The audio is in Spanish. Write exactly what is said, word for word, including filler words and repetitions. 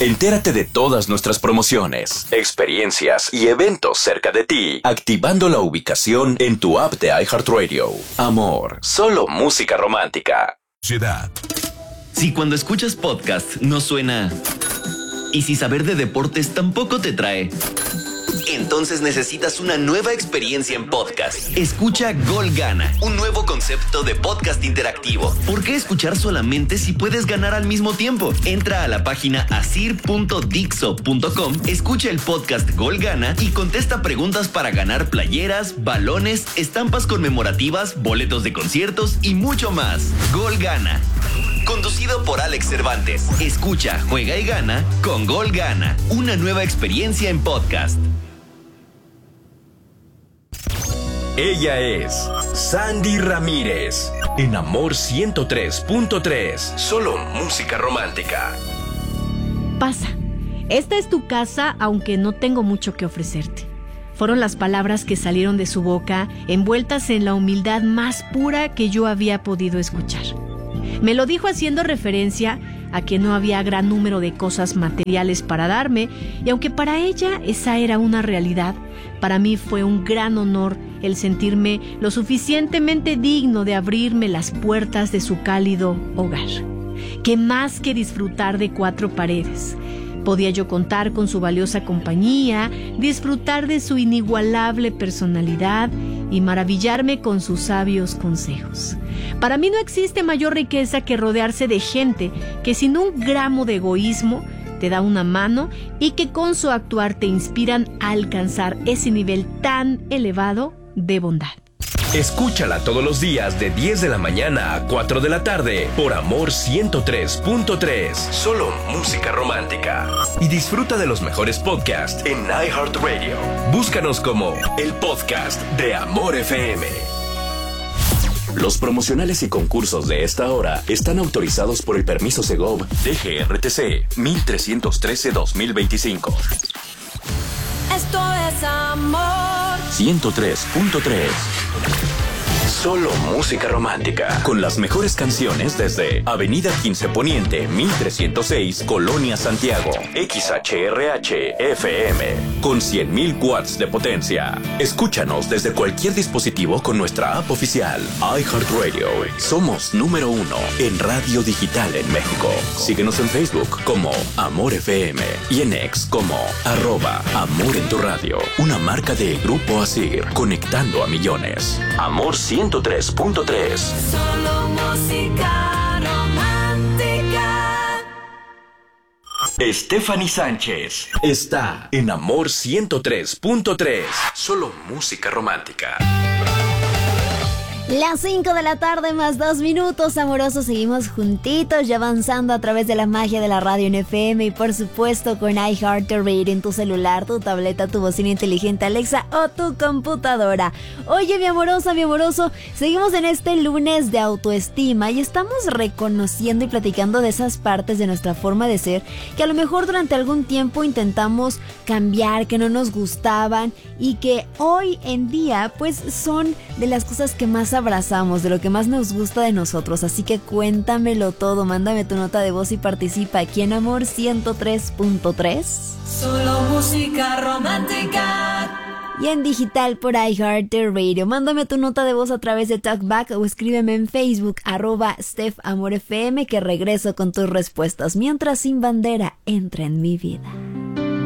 Entérate de todas nuestras promociones, experiencias y eventos cerca de ti, activando la ubicación en tu app de iHeartRadio. Amor, solo música romántica. Ciudad. Si cuando escuchas podcast no suena... y si saber de deportes tampoco te trae... entonces necesitas una nueva experiencia en podcast. Escucha Gol Gana, un nuevo concepto de podcast interactivo. ¿Por qué escuchar solamente si puedes ganar al mismo tiempo? Entra a la página asir punto dixo punto com, escucha el podcast Gol Gana y contesta preguntas para ganar playeras, balones, estampas conmemorativas, boletos de conciertos y mucho más. Gol Gana. Conducido por Alex Cervantes. Escucha, juega y gana con Gol Gana, una nueva experiencia en podcast. Ella es Sandy Ramírez, en Amor ciento tres punto tres, solo música romántica. Pasa, esta es tu casa, aunque no tengo mucho que ofrecerte. Fueron las palabras que salieron de su boca, envueltas en la humildad más pura que yo había podido escuchar. Me lo dijo haciendo referencia a que no había gran número de cosas materiales para darme, y aunque para ella esa era una realidad, para mí fue un gran honor el sentirme lo suficientemente digno de abrirme las puertas de su cálido hogar. Que más que disfrutar de cuatro paredes, podía yo contar con su valiosa compañía, disfrutar de su inigualable personalidad y maravillarme con sus sabios consejos. Para mí no existe mayor riqueza que rodearse de gente que sin un gramo de egoísmo te da una mano y que con su actuar te inspiran a alcanzar ese nivel tan elevado de bondad. Escúchala todos los días de diez de la mañana a cuatro de la tarde por Amor ciento tres punto tres. Solo música romántica. Y disfruta de los mejores podcasts en iHeartRadio. Búscanos como el podcast de Amor F M. Los promocionales y concursos de esta hora están autorizados por el permiso Segov D G R T C mil trescientos trece guión dos mil veinticinco. Esto es Amor ciento tres punto tres. Solo música romántica. Con las mejores canciones desde Avenida quince Poniente, mil trescientos seis, Colonia Santiago. X H R H F M. Con cien mil watts de potencia. Escúchanos desde cualquier dispositivo con nuestra app oficial. iHeartRadio. Somos número uno en radio digital en México. Síguenos en Facebook como Amor F M y en X como arroba Amor en tu radio. Una marca de Grupo Asir, conectando a millones. Amor ciento tres punto tres. Solo música romántica. Stephanie Sánchez está en Amor ciento tres punto tres. Solo música romántica. Las cinco de la tarde más dos minutos, amorosos, seguimos juntitos y avanzando a través de la magia de la radio en F M y por supuesto con iHeartRadio en tu celular, tu tableta, tu bocina inteligente Alexa o tu computadora. Oye, mi amorosa, mi amoroso, seguimos en este lunes de autoestima y estamos reconociendo y platicando de esas partes de nuestra forma de ser que a lo mejor durante algún tiempo intentamos cambiar, que no nos gustaban y que hoy en día pues son de las cosas que más abrazamos, de lo que más nos gusta de nosotros. Así que cuéntamelo todo, mándame tu nota de voz y participa aquí en Amor ciento tres punto tres. Solo música romántica. Y en digital por iHeartRadio. Mándame tu nota de voz a través de TalkBack o escríbeme en Facebook, arroba StephAmorFM, que regreso con tus respuestas. Mientras Sin Bandera entra en mi vida.